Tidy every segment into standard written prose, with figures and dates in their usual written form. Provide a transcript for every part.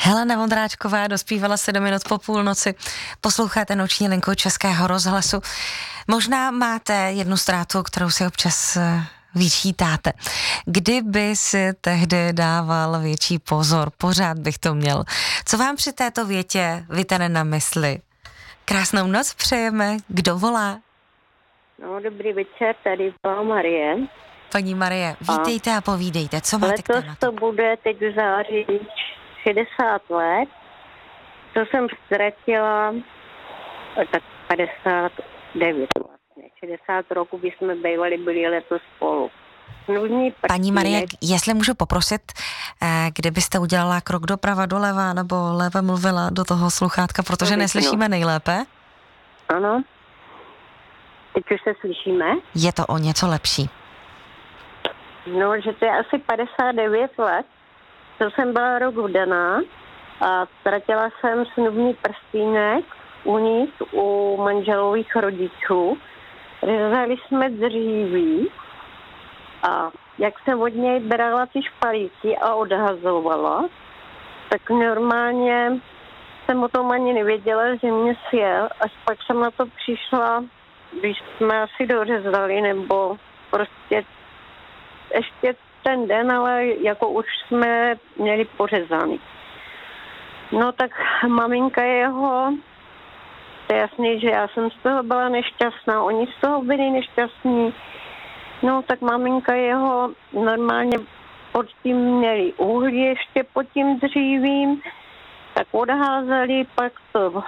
Helena Vondráčková dospívala 7 minut po půlnoci. Posloucháte noční linku Českého rozhlasu. Možná máte jednu ztrátu, kterou si občas vyčítáte. Kdyby si tehdy dával větší pozor, pořád bych to měl. Co vám při této větě vytane na mysli? Krásnou noc přejeme. Kdo volá? No, dobrý večer, tady byla Marie. Paní Marie, vítejte a povídejte, co máte k tématu? Letos to bude teď v září 60 let, co jsem ztratila, tak 59 vlastně. 60 roku bychom byli letos spolu. Paní Marie, jestli můžu poprosit, kdybyste udělala krok doprava, doleva, nebo lépe mluvila do toho sluchátka, protože neslyšíme nejlépe. Ano. Teď už se slyšíme? Je to o něco lepší. No, že to je asi 59 let, co jsem byla rok vdaná a ztratila jsem snubní prstýnek u nich, u manželových rodičů. Řezali jsme dříví a jak jsem od něj brala ty špalíky a odhazovala, tak normálně jsem o tom ani nevěděla, že mě sjel, až pak jsem na to přišla, když jsme asi dořezali, nebo prostě ještě ten den, ale jako už jsme měli pořezaný. No tak maminka jeho, to je jasný, že já jsem z toho byla nešťastná, oni z toho byli nešťastní. No tak maminka jeho normálně pod tím měli uhlí ještě pod tím dřívím, tak odházeli pak to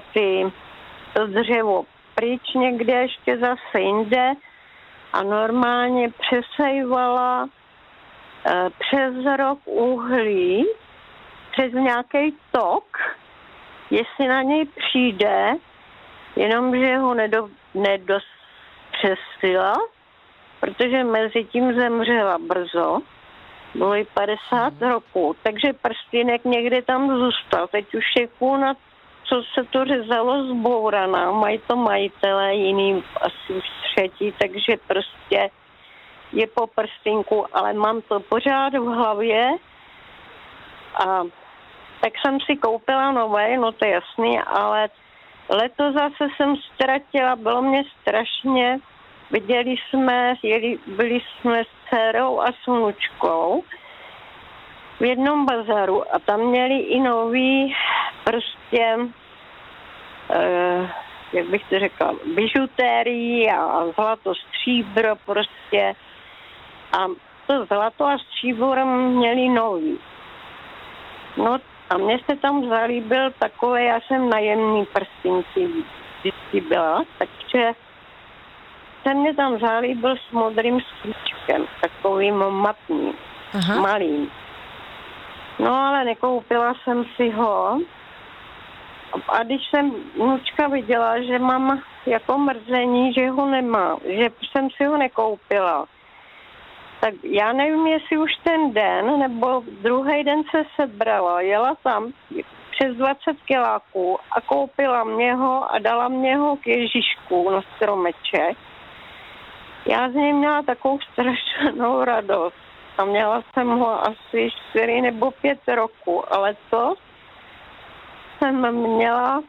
dřevo pryč někde ještě zase jinde a normálně přesejvala přes rok uhlí, přes nějaký tok, jestli na něj přijde, jenomže ho nedopřesila, protože mezi tím zemřela brzo, bylo jí 50 roků, takže prstýnek někde tam zůstal. Teď už je na co se to řezalo zbouraná, mají to majitelé jiný, asi už třetí, takže prostě je po prstínku, ale mám to pořád v hlavě a tak jsem si koupila nové, no to je jasný, ale letos zase jsem ztratila, bylo mě strašně, byli jsme s dcerou a s vnučkou v jednom bazaru a tam měli i nový prostě, jak bych to řekla, bižutérii a zlato, stříbro prostě. A to zlato a stříbro měli nový. No a mně se tam zalíbil takové, já jsem najemný prstínky vždycky byla, takže se mě tam zalíbil s modrým skříčkem, takovým matným, malým. No ale nekoupila jsem si ho. A když jsem vnučka viděla, že mám jako mrzení, že ho nemá, že jsem si ho nekoupila, tak já nevím, jestli už ten den, nebo druhý den se sebrala, jela tam přes 20 kiláků a koupila mě ho a dala mě ho k Ježíšku na stromeček. Já z něj měla takovou strašnou radost a měla jsem ho asi 4 nebo 5 roku, ale to jsem měla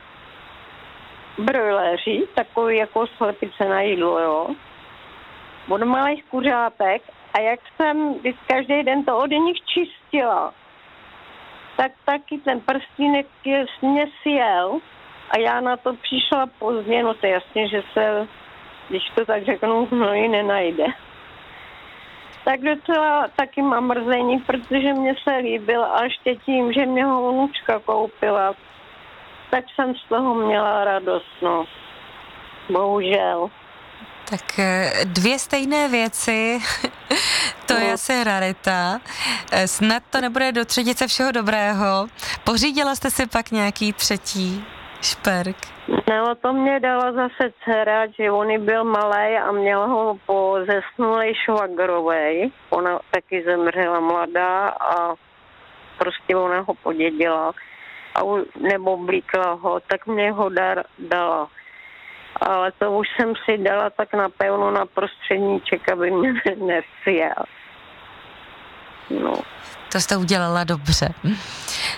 brojléři, takový jako slepice na jídlo, jo, od malých kuřátek a jak jsem každý den to od nich čistila, tak taky ten prstínek mě sjel a já na to přišla pozdě, no to je jasně, že se, když to tak řeknu, hnojí nenajde. Tak docela taky mám mrzení, protože mě se líbil a ještě tím, že mě ho vnučka koupila, tak jsem z toho měla radost, no. Bohužel. Tak 2 stejné věci, to je asi rarita. Snad to nebude do třetice všeho dobrého. Pořídila jste si pak nějaký třetí šperk? No, to mě dala zase dcera, že on byl malej a měl ho po zesnulej švagrovej. Ona taky zemřela mladá a prostě ona ho podědila a nebo blíkla ho, tak mě ho dala. Ale to už jsem si dala tak napevno na prostředníček, aby mě nesjel. No. To jste udělala dobře.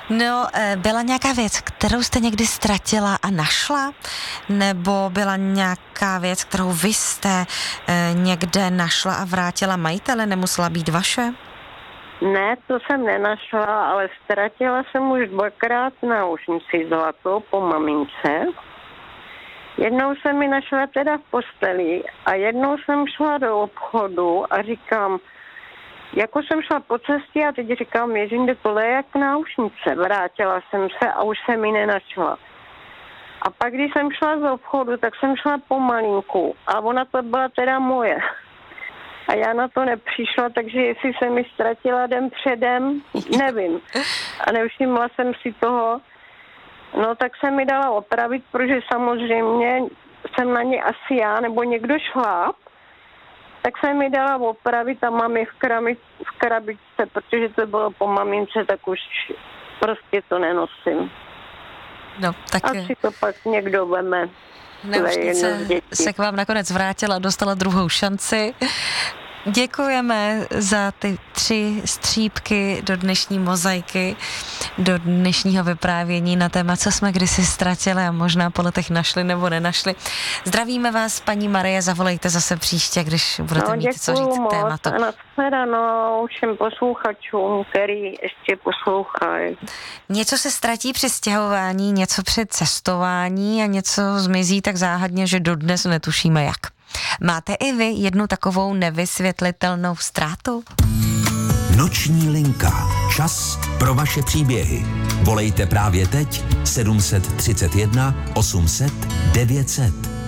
No, byla nějaká věc, kterou jste někdy ztratila a našla? Nebo byla nějaká věc, kterou vy jste někde našla a vrátila majitele? Nemusela být vaše? Ne, to jsem nenašla, ale ztratila jsem už 2krát náušnici zlatou po mamince. Jednou jsem mi našla teda v posteli a jednou jsem šla do obchodu a říkám, jako jsem šla po cestě a teď říkám, ježinde, tohle je jak náušnice. Vrátila jsem se a už jsem ji nenašla. A pak, když jsem šla z obchodu, tak jsem šla pomalinku a ona to byla teda moje. A já na to nepřišla, takže jestli jsem mi ztratila den předem, nevím. A nevšimla jsem si toho. No tak jsem mi dala opravit, protože samozřejmě jsem na ně asi já nebo někdo šláp. Tak jsem mi dala opravit a mám je v krabičce, protože to bylo po mamince, tak už prostě to nenosím. No, tak asi to pak někdo veme. Náušnice se k vám nakonec vrátila, dostala druhou šanci. Děkujeme za ty 3 střípky do dnešní mozaiky, do dnešního vyprávění na téma, co jsme kdysi ztratili a možná po letech našli nebo nenašli. Zdravíme vás, paní Marie, zavolejte zase příště, když budete mít co říct k tématu. A nashledanou všem posluchačům, který ještě poslouchají. Něco se ztratí při stěhování, něco při cestování a něco zmizí tak záhadně, že dodnes netušíme jak. Máte i vy jednu takovou nevysvětlitelnou ztrátu? Noční linka. Čas pro vaše příběhy. Volejte právě teď 731 800 900.